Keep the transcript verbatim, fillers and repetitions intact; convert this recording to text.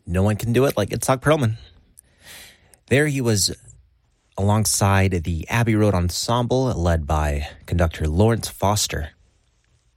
no one can do it like Itzhak Perlman. There he was alongside the Abbey Road Ensemble, led by conductor Lawrence Foster.